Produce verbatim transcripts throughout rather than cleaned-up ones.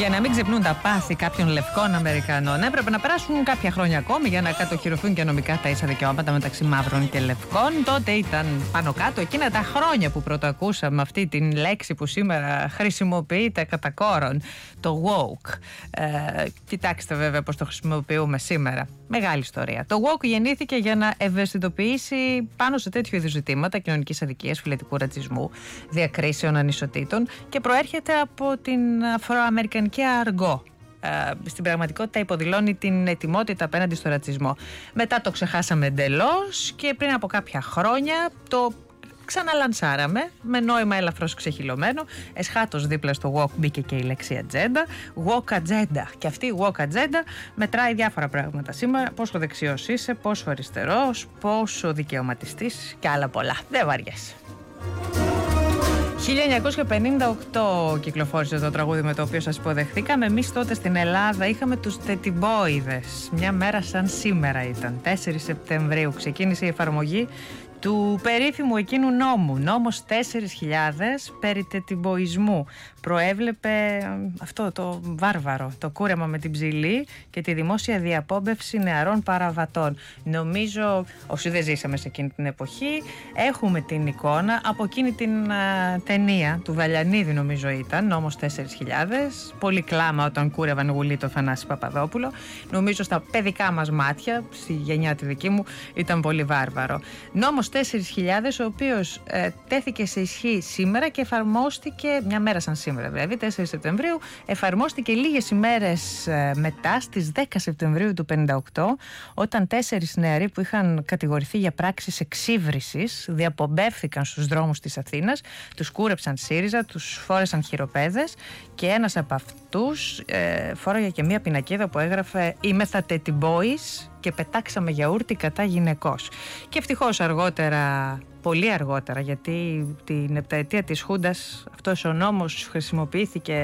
Για να μην ξυπνούν τα πάθη κάποιων λευκών Αμερικανών, έπρεπε να περάσουν κάποια χρόνια ακόμη για να κατοχυρωθούν και νομικά τα ίσα δικαιώματα μεταξύ μαύρων και λευκών. Τότε ήταν πάνω κάτω εκείνα τα χρόνια που πρωτοακούσαμε αυτή την λέξη που σήμερα χρησιμοποιείται κατά κόρον, το woke. Ε, κοιτάξτε βέβαια πώς το χρησιμοποιούμε σήμερα. Μεγάλη ιστορία. Το woke γεννήθηκε για να ευαισθητοποιήσει πάνω σε τέτοιου είδους ζητήματα κοινωνικής αδικίας, φυλετικού ρατσισμού, διακρίσεων, ανισοτήτων και προέρχεται από την αφροαμερικανική αργό. Ε, στην πραγματικότητα υποδηλώνει την ετοιμότητα απέναντι στο ρατσισμό. Μετά το ξεχάσαμε εντελώς και πριν από κάποια χρόνια το ξαναλανσάραμε με νόημα ελαφρώς ξεχυλωμένο. Εσχάτως δίπλα στο woke μπήκε και η λέξη ατζέντα. Woke agenda. Και αυτή η woke agenda μετράει διάφορα πράγματα σήμερα. Πόσο δεξιός είσαι, πόσο αριστερός, πόσο δικαιωματιστής και άλλα πολλά. Δεν βαριέσαι. χίλια εννιακόσια πενήντα οκτώ κυκλοφόρησε το τραγούδι με το οποίο σας υποδεχθήκαμε. Εμείς τότε στην Ελλάδα είχαμε τους τετιμπόιδες. Μια μέρα σαν σήμερα ήταν, τέσσερις Σεπτεμβρίου. Ξεκίνησε η εφαρμογή του περίφημου εκείνου νόμου, νόμος τέσσερις χιλιάδες περί τετιμποϊσμού. Προέβλεπε αυτό το βάρβαρο, το κούρεμα με την ψηλή και τη δημόσια διαπόμπευση νεαρών παραβατών. Νομίζω, όσοι δεν ζήσαμε σε εκείνη την εποχή, έχουμε την εικόνα από εκείνη την α, ταινία του Βαλιανίδη, νομίζω ήταν, νόμος τέσσερις χιλιάδες. Πολύ κλάμα όταν κούρευαν γουλή το Θανάση Παπαδόπουλο. Νομίζω στα παιδικά μας μάτια, στη γενιά τη δική μου, ήταν πολύ βάρβαρο. Νόμος τέσσερις χιλιάδες, ο οποίος ε, τέθηκε σε ισχύ σήμερα και εφαρμόστηκε μια μέρα σαν σήμερα, δηλαδή τέσσερις Σεπτεμβρίου, εφαρμόστηκε λίγες ημέρες ε, μετά, στις δέκα Σεπτεμβρίου του πενήντα οκτώ, όταν τέσσερις νεαροί που είχαν κατηγορηθεί για πράξεις εξύβρισης διαπομπεύθηκαν στους δρόμους της Αθήνας, τους κούρεψαν ΣΥΡΙΖΑ, τους φόρεσαν χειροπέδες και ένας από αυτούς ε, φόραγε και μια πινακίδα που έγραφε «Είμαι θα τετιμπόης» και πετάξαμε γιαούρτι κατά γυναικός. Και ευτυχώς αργότερα, πολύ αργότερα, γιατί την επταετία της Χούντας αυτός ο νόμος χρησιμοποιήθηκε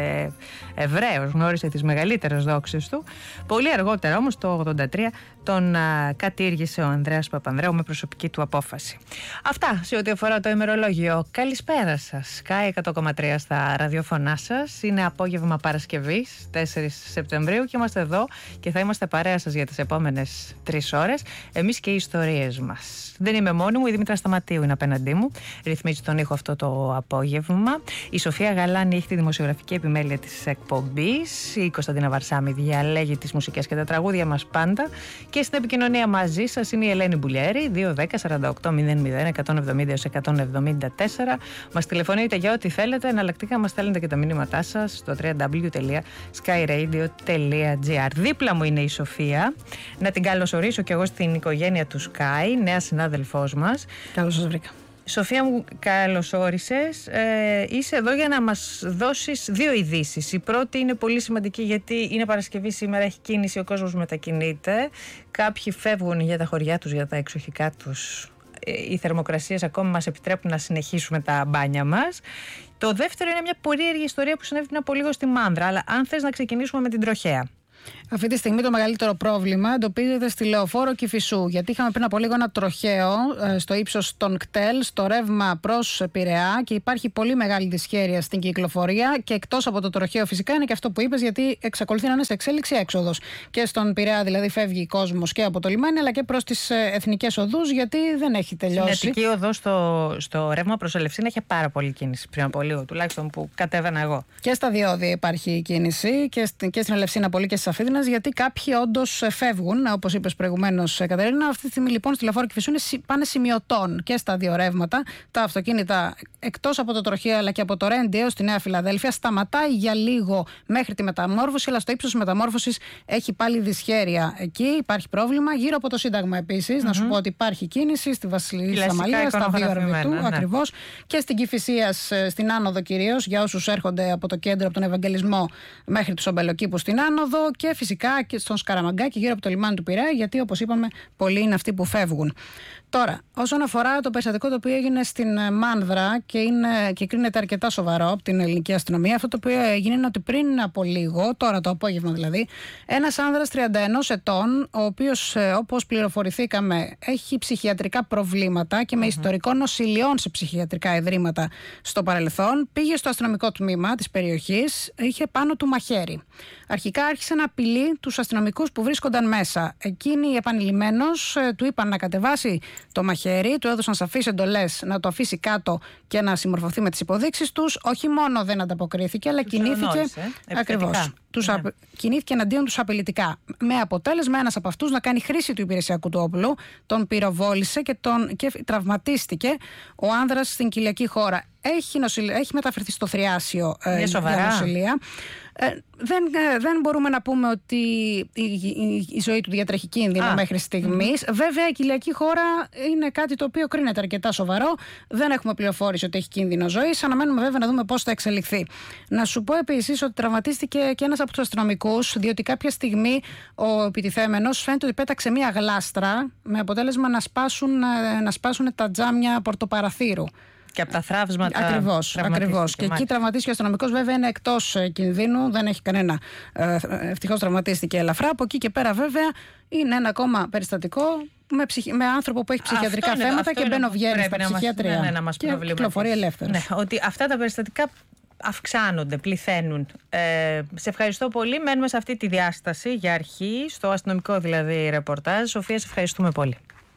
ευρέως, γνώρισε τις μεγαλύτερες δόξες του. Πολύ αργότερα όμως, το ογδόντα τρία, τον α, κατήργησε ο Ανδρέας Παπανδρέου με προσωπική του απόφαση. Αυτά σε ό,τι αφορά το ημερολόγιο. Καλησπέρα σας. Sky εκατό κόμμα τρία στα ραδιοφωνά σας. Είναι απόγευμα Παρασκευής, τέσσερις Σεπτεμβρίου και είμαστε εδώ και θα είμαστε παρέα σας για τις επόμενες τρεις ώρες. Εμείς και οι ιστορίες μας. Δεν είμαι μόνη μου, η Δήμητρα Σταματίου είναι απέναντί μου. Ρυθμίζει τον ήχο αυτό το απόγευμα. Η Σοφία Γαλάνη έχει τη δημοσιογραφική επιμέλεια της εκπομπής. Η Κωνσταντίνα Βαρσάμι διαλέγει τις μουσικές και τα τραγούδια μας πάντα. Και στην επικοινωνία μαζί σας είναι η Ελένη Μπουλιέρη, δύο δέκα σαράντα οκτώ μηδέν μηδέν εκατόν εβδομήντα εκατόν εβδομήντα τέσσερα. Μας τηλεφωνείτε για ό,τι θέλετε. Εναλλακτικά μας στέλνετε και τα μηνύματά σας στο double-u double-u double-u τελεία sky radio τελεία gr. Δίπλα μου είναι η Σοφία. Να την καλωσορίσω κι εγώ στην οικογένεια του Sky, νέα συνάδελφός μας. Καλώς σας βρήκα. Σοφία μου, καλώς όρισες. Ε, είσαι εδώ για να μας δώσεις δύο ειδήσεις. Η πρώτη είναι πολύ σημαντική γιατί είναι Παρασκευή σήμερα, έχει κίνηση, ο κόσμος μετακινείται. Κάποιοι φεύγουν για τα χωριά τους, για τα εξοχικά τους. Οι θερμοκρασίες ακόμη μας επιτρέπουν να συνεχίσουμε τα μπάνια μας. Το δεύτερο είναι μια περίεργη ιστορία που συνέβη πριν από λίγο στη Μάνδρα. Αλλά αν θες να ξεκινήσουμε με την τροχέα. Αυτή τη στιγμή το μεγαλύτερο πρόβλημα εντοπίζεται στη Λεωφόρο Κηφισού, γιατί είχαμε πριν από λίγο ένα τροχαίο στο ύψος των κτέλ, στο ρεύμα προς Πειραιά και υπάρχει πολύ μεγάλη δυσχέρεια στην κυκλοφορία. Και εκτός από το τροχαίο, φυσικά είναι και αυτό που είπες, γιατί εξακολουθεί να είναι σε εξέλιξη έξοδος. Και στον Πειραιά δηλαδή φεύγει κόσμος και από το λιμάνι, αλλά και προς τις εθνικές οδούς, γιατί δεν έχει τελειώσει. Στην Αττική οδό στο, στο ρεύμα προς Ελευσίνα είχε πάρα πολύ κίνηση πριν από λίγο, τουλάχιστον που κατέβαινα εγώ. Και στα διόδια υπάρχει κίνηση και στην, και στην Ελευσίνα πολύ και στις Αφίδινας, γιατί κάποιοι όντως φεύγουν, όπως είπες προηγουμένως, Κατερίνα. Αυτή τη στιγμή λοιπόν στη Λεωφόρο Κηφισού πάνε σημειωτών και στα δύο ρεύματα. Τα αυτοκίνητα εκτός από το τροχαίο αλλά και από το Ρέντι έως τη Νέα Φιλαδέλφια σταματάει για λίγο μέχρι τη μεταμόρφωση, αλλά στο ύψος της μεταμόρφωσης έχει πάλι δυσχέρεια. Εκεί υπάρχει πρόβλημα. Γύρω από το Σύνταγμα επίσης, mm-hmm. να σου πω ότι υπάρχει κίνηση στη Βασιλική Σαμαλία, στα δύο Ρεβιτού ναι. ακριβώς, και στην Κηφισίας, στην άνοδο κυρίως, για όσους έρχονται από το κέντρο, από τον Ευαγγελισμό μέχρι τους Ομπελοκήπους στην άνοδο, και φυσικά και στον Σκαραμαγκά και γύρω από το λιμάνι του Πειραιά, γιατί όπως είπαμε, πολλοί είναι αυτοί που φεύγουν. Τώρα, όσον αφορά το περιστατικό το οποίο έγινε στην Μάνδρα και, είναι, και κρίνεται αρκετά σοβαρό από την ελληνική αστυνομία, αυτό το οποίο έγινε είναι ότι πριν από λίγο, τώρα το απόγευμα δηλαδή, ένας άνδρας τριάντα ενός ετών, ο οποίος, όπως πληροφορηθήκαμε, έχει ψυχιατρικά προβλήματα και με mm-hmm. ιστορικό νοσηλειών σε ψυχιατρικά ιδρύματα στο παρελθόν, πήγε στο αστυνομικό τμήμα της περιοχής, είχε πάνω του μαχαίρι. Αρχικά άρχισε να απειλεί τους αστυνομικούς που βρίσκονταν μέσα. Εκείνοι επανειλημμένως του είπαν να κατεβάσει το μαχαίρι, του έδωσαν σαφείς εντολές να το αφήσει κάτω και να συμμορφωθεί με τις υποδείξεις τους. Όχι μόνο δεν ανταποκρίθηκε, αλλά τους κινήθηκε. Ακριβώς. Τους ναι. απ... Κινήθηκε εναντίον τους απειλητικά. Με αποτέλεσμα ένας από αυτούς να κάνει χρήση του υπηρεσιακού του όπλου, τον πυροβόλησε και, τον... και τραυματίστηκε ο άνδρας στην κοιλιακή χώρα. Έχει, νοσηλ... Έχει μεταφερθεί στο Θριάσιο ε, για νοσηλεία. Ε, δεν, ε, δεν μπορούμε να πούμε ότι η, η, η ζωή του διατρέχει κίνδυνο Α. μέχρι στιγμής. Mm-hmm. Βέβαια, η κοιλιακή χώρα είναι κάτι το οποίο κρίνεται αρκετά σοβαρό. Δεν έχουμε πληροφόρηση ότι έχει κίνδυνο ζωής. Αναμένουμε βέβαια να δούμε πώς θα εξελιχθεί. Να σου πω επίσης ότι τραυματίστηκε και ένας από τους αστυνομικούς, διότι κάποια στιγμή ο επιτιθέμενος φαίνεται ότι πέταξε μία γλάστρα με αποτέλεσμα να σπάσουν, να σπάσουν τα τζάμια πορτοπαραθύρου. Και από τα θραύσματα. Ακριβώς. ακριβώς. Και εκεί τραυματίστηκε ο αστυνομικός, βέβαια είναι εκτός κινδύνου, δεν έχει κανένα. Ευτυχώς τραυματίστηκε ελαφρά. Από εκεί και πέρα, βέβαια, είναι ένα ακόμα περιστατικό με, ψυχ... με άνθρωπο που έχει ψυχιατρικά είναι, θέματα και μπαίνω-βγαίνει στα ψυχιατρία. Ναι, ναι, να μας και κυκλοφορεί ελεύθερος. Ναι, ότι αυτά τα περιστατικά αυξάνονται, πληθαίνουν. Ε, σε ευχαριστώ πολύ. Μένουμε σε αυτή τη διάσταση για αρχή, στο αστυνομικό δηλαδή ρεπορτάζ. Σοφία, σε ευχαριστούμε πολύ.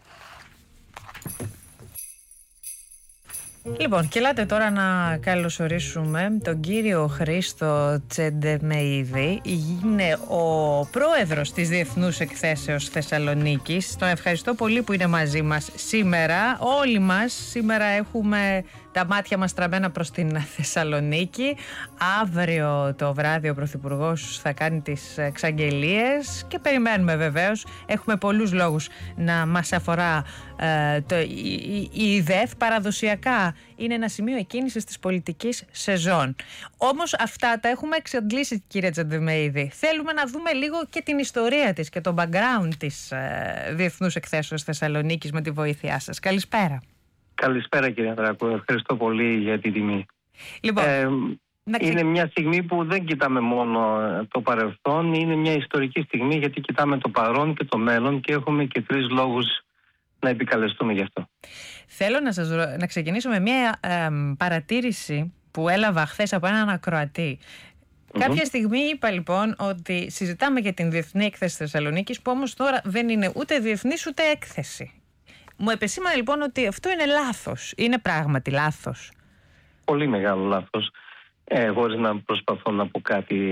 Λοιπόν, και ελάτε τώρα να καλωσορίσουμε τον κύριο Χρήστο Τσεντεμεϊδή. Είναι ο πρόεδρος της Διεθνούς Εκθέσεως Θεσσαλονίκης. Τον ευχαριστώ πολύ που είναι μαζί μας σήμερα. Όλοι μας σήμερα έχουμε τα μάτια μας στραμμένα προς την Θεσσαλονίκη. Αύριο το βράδυ ο Πρωθυπουργός θα κάνει τις εξαγγελίες και περιμένουμε βεβαίως. Έχουμε πολλούς λόγους να μας αφορά ε, το, η, η, η ΔΕΘ. Παραδοσιακά είναι ένα σημείο εκκίνησης της πολιτικής σεζόν. Όμως αυτά τα έχουμε εξαντλήσει, κύριε Τσεντεμεϊδή. Θέλουμε να δούμε λίγο και την ιστορία της και το background της ε, Διεθνούς Εκθέσεως Θεσσαλονίκης με τη βοήθειά σας. Καλησπέρα. Καλησπέρα κύριε Ανδράκου, ευχαριστώ πολύ για την τιμή. Λοιπόν, ε, είναι μια στιγμή που δεν κοιτάμε μόνο το παρελθόν, είναι μια ιστορική στιγμή γιατί κοιτάμε το παρόν και το μέλλον και έχουμε και τρεις λόγους να επικαλεστούμε γι' αυτό. Θέλω να, σας, να ξεκινήσω με μια ε, παρατήρηση που έλαβα χθες από έναν ακροατή. Mm-hmm. Κάποια στιγμή είπα λοιπόν ότι συζητάμε για την Διεθνή Έκθεση Θεσσαλονίκης, που όμως τώρα δεν είναι ούτε διεθνής ούτε έκθεση. Μου επεσήμανε λοιπόν ότι αυτό είναι λάθος. Είναι πράγματι λάθος. Πολύ μεγάλο λάθος. Ε, χωρίς να προσπαθώ να πω κάτι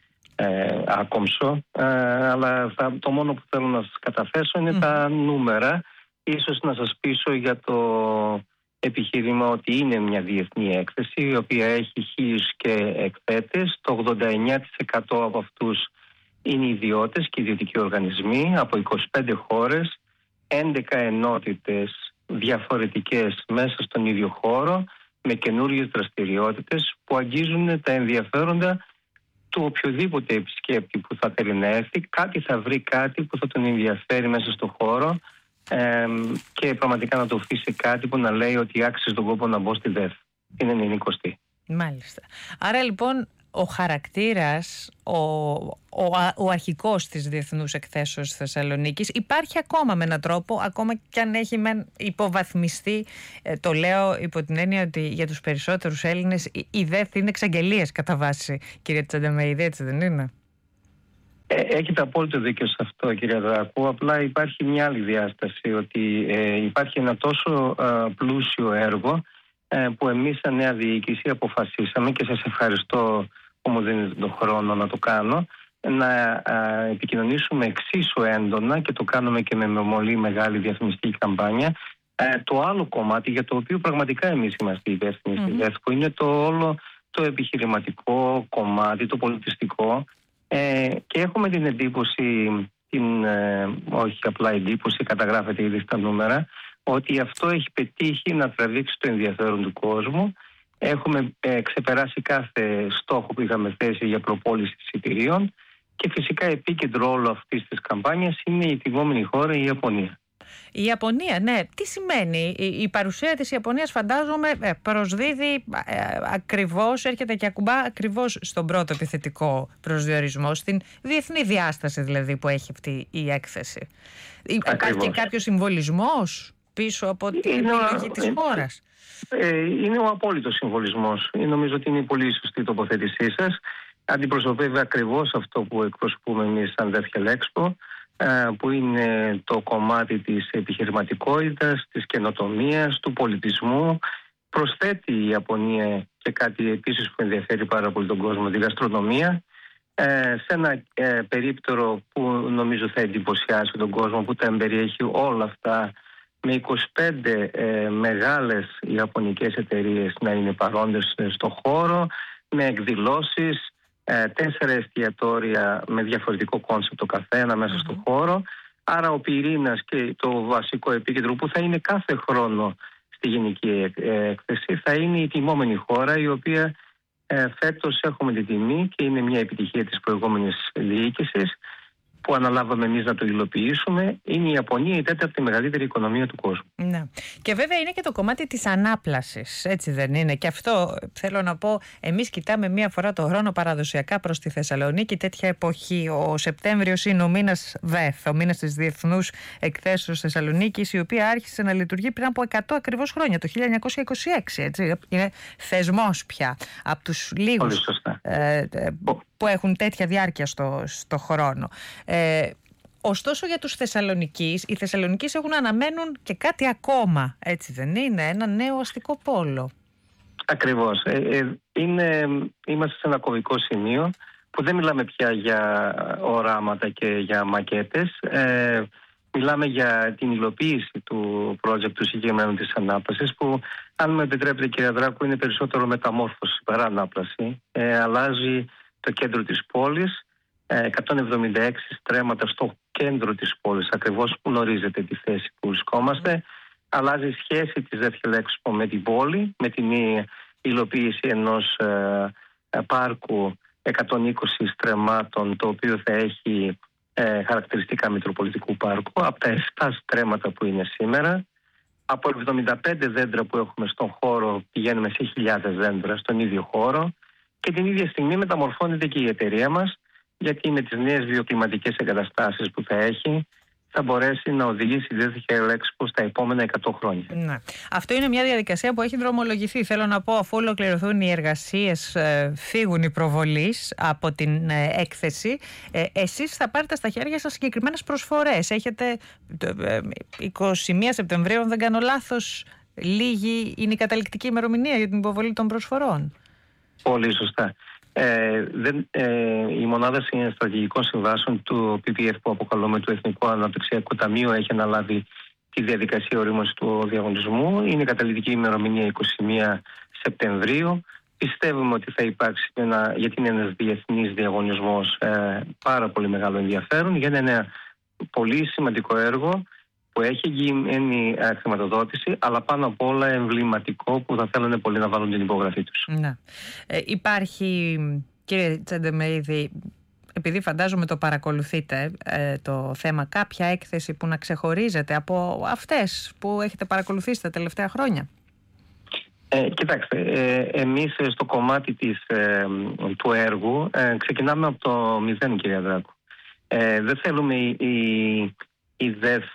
ε, άκομψο. Ε, αλλά θα, το μόνο που θέλω να σας καταθέσω είναι mm. τα νούμερα. Ίσως να σας πείσω για το επιχείρημα ότι είναι μια διεθνή έκθεση η οποία έχει χίλιους και εκθέτες. Το ογδόντα εννέα τοις εκατό από αυτούς είναι ιδιώτες και ιδιωτικοί οργανισμοί από είκοσι πέντε χώρες. έντεκα ενότητες διαφορετικές μέσα στον ίδιο χώρο με καινούριες δραστηριότητες που αγγίζουν τα ενδιαφέροντα του οποιοδήποτε επισκέπτη που θα θέλει να έρθει. Κάτι θα βρει κάτι που θα τον ενδιαφέρει μέσα στον χώρο ε, και πραγματικά να το αφήσει κάτι που να λέει ότι άξιζε τον κόπο να μπω στη ΔΕΘ. Είναι ενενηκοστή. Μάλιστα. Άρα λοιπόν ο χαρακτήρας, ο, ο, ο αρχικός της Διεθνούς Εκθέσεως Θεσσαλονίκης υπάρχει ακόμα με έναν τρόπο, ακόμα και αν έχει μεν υποβαθμιστεί. Ε, το λέω υπό την έννοια ότι για τους περισσότερους Έλληνες η, η ΔΕΘ είναι εξαγγελίες κατά βάση, κύριε Τσεντεμεϊδή, έτσι δεν είναι? Ε, έχετε απόλυτο δίκιο σε αυτό, κύριε Δράκου. Απλά υπάρχει μια άλλη διάσταση, ότι ε, υπάρχει ένα τόσο ε, πλούσιο έργο ε, που εμείς σαν νέα διοίκηση αποφασίσαμε, και σας ευχαριστώ που μου δίνετε τον χρόνο να το κάνω, να ε, επικοινωνήσουμε εξίσου έντονα, και το κάνουμε και με πολύ μεγάλη διαφημιστική καμπάνια, ε, το άλλο κομμάτι για το οποίο πραγματικά εμείς είμαστε υπεύθυνοι στη ΔΕΘ, που είναι το όλο το επιχειρηματικό κομμάτι, το πολιτιστικό. Ε, και έχουμε την εντύπωση, την, ε, όχι απλά εντύπωση, καταγράφεται ήδη στα νούμερα, ότι αυτό έχει πετύχει να τραβήξει το ενδιαφέρον του κόσμου. Έχουμε ε, ξεπεράσει κάθε στόχο που είχαμε θέσει για προπόληση εισιτηρίων Και φυσικά επίκεντρο όλο αυτής της καμπάνιας είναι η τιμόμενη χώρα, η Ιαπωνία. Η Ιαπωνία, ναι. Τι σημαίνει? Η, η παρουσία της Ιαπωνίας, φαντάζομαι, προσδίδει ε, ακριβώς, έρχεται και ακουμπά ακριβώς στον πρώτο επιθετικό προσδιορισμό, στην διεθνή διάσταση δηλαδή που έχει αυτή η έκθεση. Υπάρχει και κάποιος συμβολισμός πίσω από την επιλογή της χώρας? Ε, είναι ο απόλυτος συμβολισμός. Νομίζω ότι είναι η πολύ σωστή τοποθέτησή σας. Αντιπροσωπεύει ακριβώς αυτό που εκπροσωπούμε εμείς σαν Δεύχελ-Έξπο, που είναι το κομμάτι της επιχειρηματικότητας, της καινοτομίας, του πολιτισμού. Προσθέτει η Ιαπωνία και κάτι επίσης που ενδιαφέρει πάρα πολύ τον κόσμο, τη γαστρονομία, σε ένα περίπτερο που νομίζω θα εντυπωσιάσει τον κόσμο, που τα εμπεριέχει όλα αυτά, με είκοσι πέντε μεγάλες ιαπωνικές εταιρείες να είναι παρόντες στο χώρο, με εκδηλώσεις, τέσσερα εστιατόρια με διαφορετικό κόνσεπτ το καθένα μέσα mm-hmm. στο χώρο. Άρα ο πυρήνας και το βασικό επίκεντρο που θα είναι κάθε χρόνο στη γενική έκθεση θα είναι η τιμόμενη χώρα, η οποία ε, φέτος έχουμε την τιμή και είναι μια επιτυχία της προηγούμενης διοίκησης που αναλάβαμε εμείς να το υλοποιήσουμε. Είναι η Ιαπωνία η τέταρτη μεγαλύτερη οικονομία του κόσμου. Ναι. Και βέβαια είναι και το κομμάτι της ανάπλασης, έτσι δεν είναι? Και αυτό θέλω να πω, εμείς κοιτάμε μία φορά το χρόνο παραδοσιακά προς τη Θεσσαλονίκη τέτοια εποχή. Ο Σεπτέμβριος είναι ο μήνας ΔΕΘ, ο μήνας της Διεθνούς Εκθέσεως Θεσσαλονίκης, η οποία άρχισε να λειτουργεί πριν από εκατό ακριβώς χρόνια, το χίλια εννιακόσια είκοσι έξι. Έτσι. Είναι θεσμός πια από τους λίγους ε, ε, που έχουν τέτοια διάρκεια στο, στο χρόνο. Ε, ωστόσο για τους Θεσσαλονικείς, οι Θεσσαλονικείς έχουν να αναμένουν και κάτι ακόμα, έτσι δεν είναι? Ένα νέο αστικό πόλο. Ακριβώς. Ε, ε, είναι, είμαστε σε ένα κομβικό σημείο που δεν μιλάμε πια για οράματα και για μακέτες. Ε, μιλάμε για την υλοποίηση του project του συγκεκριμένου της ανάπλασης, που αν με επιτρέπετε κύριε Δράκου είναι περισσότερο μεταμόρφωση παρά ανάπλαση. Ε, αλλάζει το κέντρο της πόλης, εκατόν εβδομήντα έξι στρέμματα στο κέντρο της πόλης, ακριβώς που γνωρίζετε τη θέση που βρισκόμαστε. Αλλάζει η σχέση της Δεύχελ-Έξπο με την πόλη, με την υλοποίηση ενός ε, πάρκου εκατόν είκοσι στρεμμάτων, το οποίο θα έχει ε, χαρακτηριστικά Μητροπολιτικού πάρκου, από τα επτά στρέμματα που είναι σήμερα. Από εβδομήντα πέντε δέντρα που έχουμε στον χώρο πηγαίνουμε σε χιλιάδες δέντρα στον ίδιο χώρο. Και την ίδια στιγμή μεταμορφώνεται και η εταιρεία μας, γιατί με τις νέες βιοκλιματικές εγκαταστάσεις που θα έχει θα μπορέσει να οδηγήσει τη Δεύχελ-Έξπο στα επόμενα εκατό χρόνια. Ναι. Αυτό είναι μια διαδικασία που έχει δρομολογηθεί. Θέλω να πω, αφού ολοκληρωθούν οι εργασίες, ε, φύγουν οι προβολείς από την ε, έκθεση, ε, εσείς θα πάρετε στα χέρια σας συγκεκριμένες προσφορές. Έχετε ε, είκοσι μία Σεπτεμβρίου, αν δεν κάνω λάθος, λίγη είναι η καταληκτική ημερομηνία για την υποβολή των προσφορών. Πολύ σωστά. Ε, δεν, ε, η μονάδα στρατηγικών συμβάσεων του πι πι εφ που αποκαλούμε του Εθνικού Αναπτυξιακού Ταμείου έχει αναλάβει τη διαδικασία ορίμωσης του διαγωνισμού. Είναι η καταληκτική ημερομηνία είκοσι μία Σεπτεμβρίου. Πιστεύουμε ότι θα υπάρξει, ένα, γιατί είναι ένας διεθνής διαγωνισμός, ε, πάρα πολύ μεγάλο ενδιαφέρον για ένα πολύ σημαντικό έργο που έχει εγγυημένη χρηματοδότηση, αλλά πάνω απ' όλα εμβληματικό, που θα θέλουν πολύ να βάλουν την υπογραφή τους. Ναι. Ε, υπάρχει, κύριε Τσαντεμεΐδη, επειδή φαντάζομαι το παρακολουθείτε ε, το θέμα, κάποια έκθεση που να ξεχωρίζεται από αυτές που έχετε παρακολουθήσει τα τελευταία χρόνια? Ε, κοιτάξτε, ε, εμείς στο κομμάτι της, ε, του έργου ε, ξεκινάμε από το μηδέν, κυρία Δράκου. Ε, δεν θέλουμε η, η η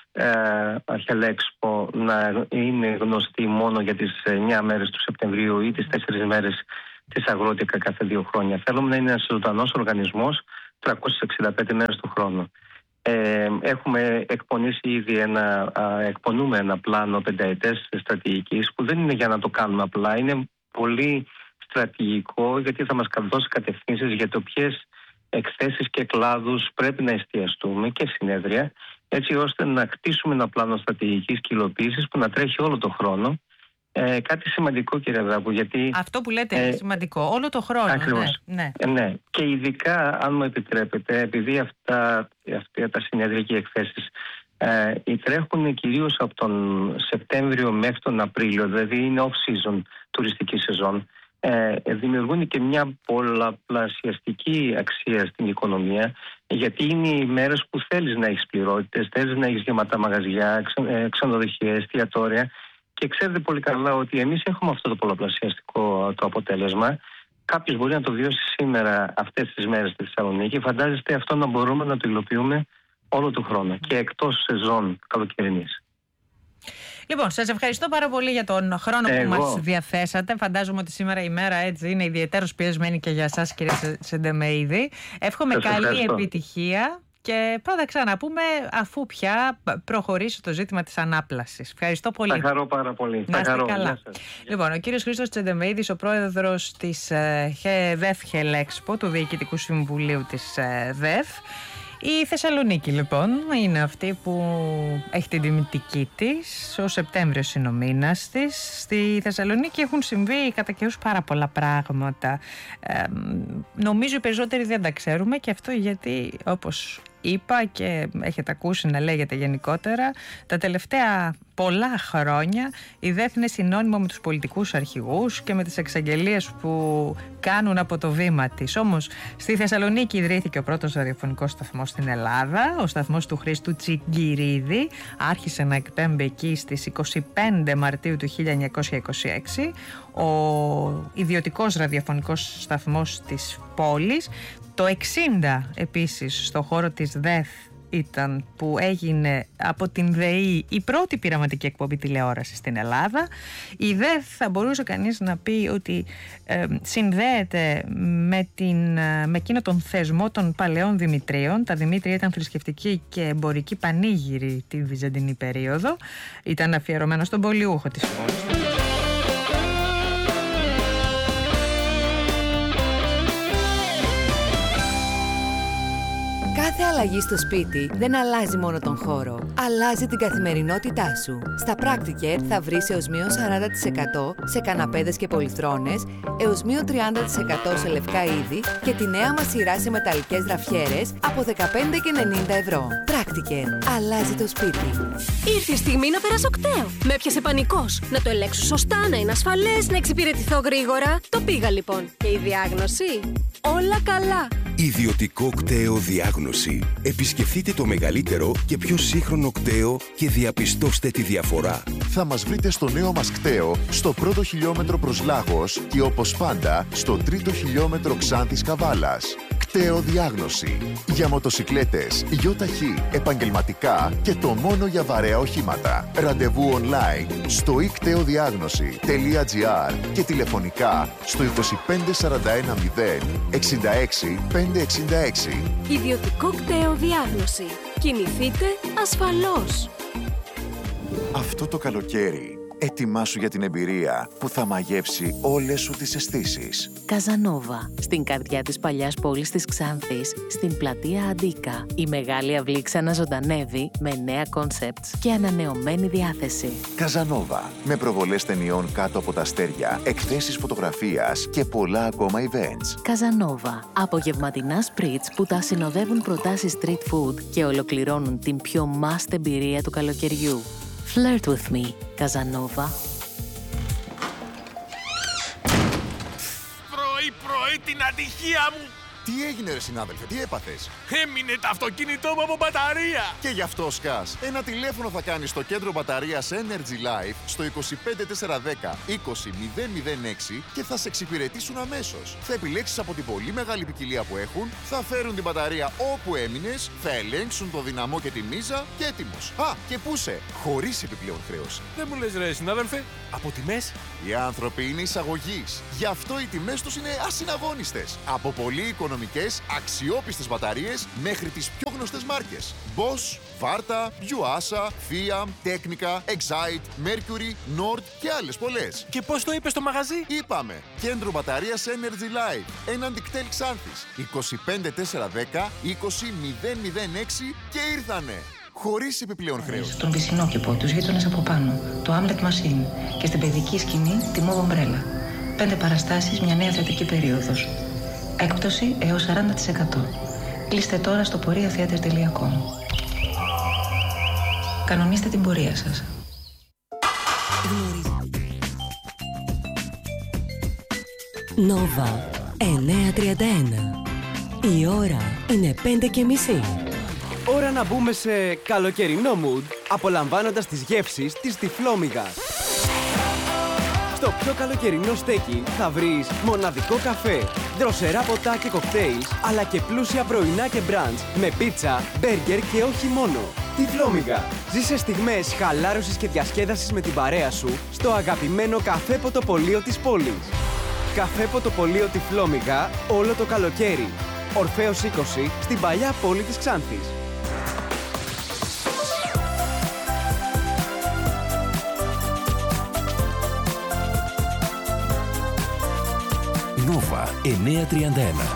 Δεύχελ-Έξπο να είναι γνωστή μόνο για τις εννιά μέρες του Σεπτεμβρίου ή τις τέσσερις μέρες της Αγρότικα κάθε δύο χρόνια. Θέλουμε να είναι ένας ζωντανός οργανισμός τριακόσιες εξήντα πέντε μέρες του χρόνου. Ε, έχουμε εκπονήσει ήδη ένα, α, εκπονούμε ένα πλάνο πενταετές στρατηγικής που δεν είναι για να το κάνουμε απλά, είναι πολύ στρατηγικό, γιατί θα μας δώσει κατευθύνσεις για το ποιες εκθέσεις και κλάδους πρέπει να εστιαστούμε και συνέδρια, έτσι ώστε να κτίσουμε ένα πλάνο στρατηγικής και υλοποίησης που να τρέχει όλο τον χρόνο. Ε, κάτι σημαντικό, κύριε Δράκου, γιατί... Αυτό που λέτε είναι ε, σημαντικό, όλο τον χρόνο. Ακριβώς. Ναι, ναι. ναι. Και ειδικά, αν μου επιτρέπετε, επειδή αυτά, αυτά τα συνέδρια και οι εκθέσεις ε, τρέχουν κυρίως από τον Σεπτέμβριο μέχρι τον Απρίλιο, δηλαδή είναι off-season τουριστική σεζόν, ε, δημιουργούν και μια πολλαπλασιαστική αξία στην οικονομία, γιατί είναι οι μέρες που θέλεις να έχεις πληρότητες, θέλεις να έχεις γεμάτα μαγαζιά, ξενοδοχεία, εστιατόρια, και ξέρετε πολύ καλά ότι εμείς έχουμε αυτό το πολλαπλασιαστικό το αποτέλεσμα. Κάποιος μπορεί να το βιώσει σήμερα αυτές τις μέρες στη Θεσσαλονίκη. Φαντάζεστε αυτό να μπορούμε να το υλοποιούμε όλο τον χρόνο και εκτός σεζόν καλοκαιρινής. Λοιπόν, σας ευχαριστώ πάρα πολύ για τον χρόνο Εγώ. που μας διαθέσατε. Φαντάζομαι ότι σήμερα η μέρα έτσι είναι ιδιαίτερος πιεσμένη και για εσάς, κύριε Τσεντεμεΐδη. Εύχομαι Σας καλή ευχαριστώ. επιτυχία και πρώτα ξαναπούμε αφού πια προχωρήσει το ζήτημα της ανάπλασης. Ευχαριστώ πολύ. Θα χαρώ πάρα πολύ. Να είστε χαρώ. καλά. Γεια σας. Λοιπόν, ο κύριος Χρήστος Τσεντεμεΐδης, ο πρόεδρος της ε, ΔΕΦ Χελέξπο, του Διοικητικού Συμβουλίου της ε, ΔΕΦ. Η Θεσσαλονίκη λοιπόν είναι αυτή που έχει την τιμητική της. Ο Σεπτέμβριος είναι ο μήνας της. Στη Θεσσαλονίκη έχουν συμβεί κατά καιρούς πάρα πολλά πράγματα. Ε, νομίζω οι περισσότεροι δεν τα ξέρουμε, και αυτό γιατί, όπως είπα και έχετε ακούσει να λέγεται γενικότερα, τα τελευταία πολλά χρόνια η ΔΕΦ είναι συνώνυμο με τους πολιτικούς αρχηγούς και με τις εξαγγελίες που κάνουν από το βήμα της. Όμως στη Θεσσαλονίκη ιδρύθηκε ο πρώτος ραδιοφωνικός σταθμός στην Ελλάδα, ο σταθμός του Χρήστου Τσιγκυρίδη. Άρχισε να εκπέμπει εκεί στις είκοσι πέντε Μαρτίου του χίλια εννιακόσια είκοσι έξι, ο ιδιωτικός ραδιοφωνικός σταθμός της πόλης. Το εξήντα επίσης στο χώρο της ΔΕΦ ήταν που έγινε από την ΔΕΗ η πρώτη πειραματική εκπομπή τηλεόρασης στην Ελλάδα. Η ΔΕΦ θα μπορούσε κανείς να πει ότι ε, συνδέεται με, την, με εκείνο τον θεσμό των παλαιών Δημητρίων. Τα Δημήτρια ήταν θρησκευτική και εμπορική πανήγυρη τη βυζαντινή περίοδο. Ήταν αφιερωμένο στον πολιούχο της πόλης. Κάθε αλλαγή στο σπίτι δεν αλλάζει μόνο τον χώρο, αλλάζει την καθημερινότητά σου. Στα Practicare θα βρεις έως μείον σαράντα τοις εκατό σε καναπέδες και πολυθρόνες, έως μείον τριάντα τοις εκατό σε λευκά είδη και τη νέα μας σειρά σε μεταλλικές γραφιέρες από δεκαπέντε και ενενήντα ευρώ. Practicare. Αλλάζει το σπίτι. Ήρθε η στιγμή να περάσω κταίο. Με έπιασε πανικός. Να το ελέγξω σωστά, να είναι ασφαλές, να εξυπηρετηθώ γρήγορα. Το πήγα λοιπόν. Και η διάγνωση? Όλα καλά. Ιδιωτικό κταίο διάγνωση. Επισκεφτείτε το μεγαλύτερο και πιο σύγχρονο κταίο και διαπιστώστε τη διαφορά. Θα μας βρείτε στο νέο μας κταίο, στο πρώτο χιλιόμετρο προς Λάγος και όπως πάντα στο τρίτο χιλιόμετρο Ξάνθης Καβάλας. Κταίο διάγνωση. Για μοτοσικλέτες, γιοταχή, επαγγελματικά και το μόνο για βαρέα οχήματα. Ραντεβού online στο ι κταίο διάγνωση τελεία τζι άρ και τηλεφωνικά στο είκοσι πέντε σαράντα ένα μηδέν εξήντα έξι πεντακόσια εξήντα έξι. Ιδιωτικό κταίο διάγνωση. Κινηθείτε ασφαλώς. Αυτό το καλοκαίρι, ετοιμάσου για την εμπειρία που θα μαγεύσει όλες σου τις αισθήσεις. Καζανόβα, στην καρδιά της παλιάς πόλης της Ξάνθης, στην πλατεία Αντίκα. Η μεγάλη αυλή ξαναζωντανεύει με νέα κόνσεπτς και ανανεωμένη διάθεση. Καζανόβα, με προβολές ταινιών κάτω από τα αστέρια, εκθέσεις φωτογραφίας και πολλά ακόμα events. Καζανόβα, απογευματινά σπριτς που τα συνοδεύουν προτάσεις street food και ολοκληρώνουν την πιο must εμπειρία του καλοκαιριού. Flirt with me, Καζανόβα. Πρωί-πρωί την ατυχία μου! Τι έγινε ρε συνάδελφε, τι έπαθες? Έμεινε το αυτοκίνητό μου από μπαταρία! Και γι' αυτό σκάς. Ένα τηλέφωνο θα κάνεις στο κέντρο μπαταρίας Energy Life στο είκοσι πέντε τετρακόσια δέκα είκοσι μηδέν μηδέν έξι και θα σε εξυπηρετήσουν αμέσως. Θα επιλέξεις από την πολύ μεγάλη ποικιλία που έχουν, θα φέρουν την μπαταρία όπου έμεινες, θα ελέγξουν το δυναμό και τη μίζα και έτοιμος. Α, και πούσε, χωρίς επιπλέον χρέωση. Δεν μου λες ρε συνάδελφε, από τιμές? Οι άνθρωποι είναι εισαγωγής. Γι' αυτό οι τιμές τους είναι ασυναγώνιστες. Από πολύ οικονομικές, αξιόπιστες μπαταρίες μέχρι τις πιο γνωστές μάρκες. Bosch, Varta, Yuasa, Fiat, Technica, Excite, Mercury, Nord και άλλες πολλές. Και πώς το είπες στο μαγαζί? Είπαμε, κέντρο μπαταρίας Energy Life, έναντι κτέλ Ξάνθης, είκοσι πέντε τετρακόσια δέκα είκοσι μηδέν μηδέν έξι και ήρθανε. Χωρίς επιπλέον χρέος. Στον πισινόκηπο, τους γείτονες από πάνω, το Hamlet Machine και στην παιδική σκηνή τη Move Umbrella. Πέντε παραστάσεις, μια νέα θεατρική περίοδος. Έκπτωση έως σαράντα τοις εκατό. Κλείστε τώρα στο πορεία θεάτερ τελεία κομ. Κανονίστε την πορεία σας. Νόβα εννιακόσια τριάντα ένα. Η ώρα είναι πέντε και μισή. Ώρα να μπούμε σε καλοκαιρινό mood, απολαμβάνοντας τις γεύσεις της Τυφλόμυγας. Στο πιο καλοκαιρινό στέκι θα βρεις μοναδικό καφέ, δροσερά ποτά και κοκτέιλς, αλλά και πλούσια πρωινά και μπραντς με πίτσα, μπέργκερ και όχι μόνο. Τυφλόμυγα. Ζήσε στιγμές χαλάρωσης και διασκέδασης με την παρέα σου στο αγαπημένο καφέ ποτοπολείο της πόλης. Καφέ ποτοπολείο Τυφλόμυγα όλο το καλοκαίρι. Ορφέως είκοσι στην παλιά πόλη της Ξάνθης. Νόβα εννιακόσια τριάντα ένα.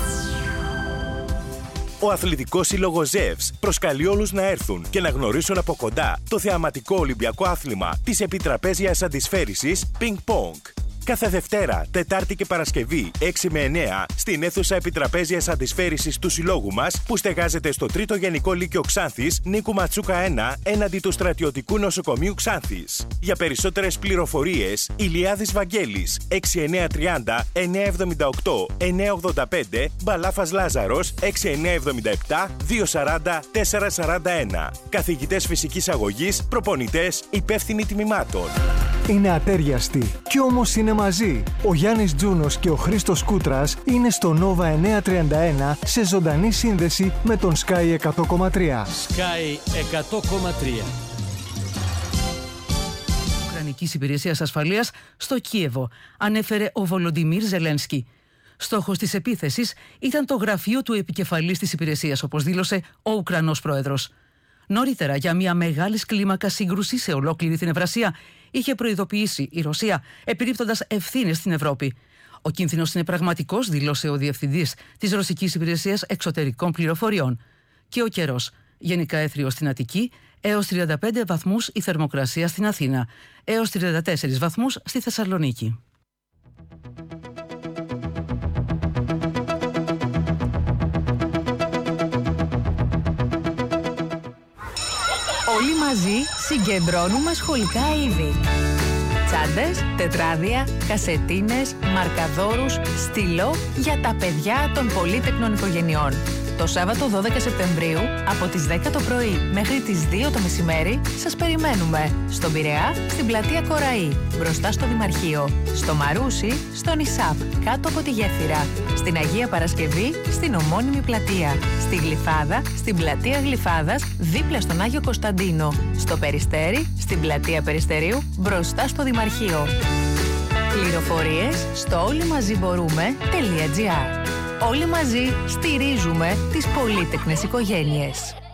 Ο Αθλητικός Σύλλογος ΖΕΒΣ προσκαλεί όλους να έρθουν και να γνωρίσουν από κοντά το θεαματικό Ολυμπιακό άθλημα της επιτραπέζιας αντισφαίρισης Ping Pong. Κάθε Δευτέρα, Τετάρτη και Παρασκευή έξι με εννέα στην αίθουσα επιτραπέζιας αντισφαίρισης του Συλλόγου μας που στεγάζεται στο τρίτο Γενικό Λύκειο Ξάνθης Νίκου Ματσούκα ένα έναντι του Στρατιωτικού Νοσοκομείου Ξάνθης. Για περισσότερες πληροφορίες, Ηλιάδης Βαγγέλης έξι εννιακόσια τριάντα εννιακόσια εβδομήντα οκτώ εννιακόσια ογδόντα πέντε, Μπαλάφας Λάζαρος έξι εννιακόσια εβδομήντα επτά διακόσια σαράντα τετρακόσια σαράντα ένα. Καθηγητές φυσικής αγωγής, προπονητές, υπεύθυνοι τμήματων. Είναι ατέριαστοι κι όμως είναι μαζί. Ο Γιάννης Τζούνος και ο Χρήστος Κούτρας είναι στο Νόβα εννιακόσια τριάντα ένα σε ζωντανή σύνδεση με τον Sky εκατό κόμμα τρία. Sky εκατό κόμμα τρία. Ουκρανικής Υπηρεσίας Ασφαλείας στο Κίεβο, ανέφερε ο Βολοντιμίρ Ζελένσκι. Στόχος της επίθεσης ήταν το γραφείο του επικεφαλής της υπηρεσίας, όπως δήλωσε ο Ουκρανός πρόεδρος. Νωρίτερα, για μια μεγάλη κλίμακα σύγκρουση σε ολόκληρη την Ευρασία, είχε προειδοποιήσει η Ρωσία, επιρρύπτοντας ευθύνες στην Ευρώπη. Ο κίνδυνος είναι πραγματικός, δήλωσε ο διευθυντής της Ρωσικής Υπηρεσίας Εξωτερικών Πληροφοριών. Και ο καιρός. Γενικά έθριο στην Αττική, έως τριάντα πέντε βαθμούς η θερμοκρασία στην Αθήνα, έως τριάντα τέσσερις βαθμούς στη Θεσσαλονίκη. Όλοι μαζί συγκεντρώνουμε σχολικά είδη. Τσάντες, τετράδια, κασετίνες, μαρκαδόρους, στυλό για τα παιδιά των πολύτεκνων οικογενειών. Το Σάββατο δώδεκα Σεπτεμβρίου από τις δέκα το πρωί μέχρι τις δύο το μεσημέρι σας περιμένουμε στον Πειραιά, στην πλατεία Κοραή, μπροστά στο Δημαρχείο, στο Μαρούσι, στον Ισάπ, κάτω από τη γέφυρα, στην Αγία Παρασκευή, στην ομώνυμη πλατεία, στη Γλυφάδα, στην πλατεία Γλυφάδας, δίπλα στον Άγιο Κωνσταντίνο, στο Περιστέρι, στην πλατεία Περιστερίου, μπροστά στο Δημαρχείο. Πληροφορίες στο όλοιμαζιμπορούμε.gr. Όλοι μαζί στηρίζουμε τις πολύτεκνες οικογένειες.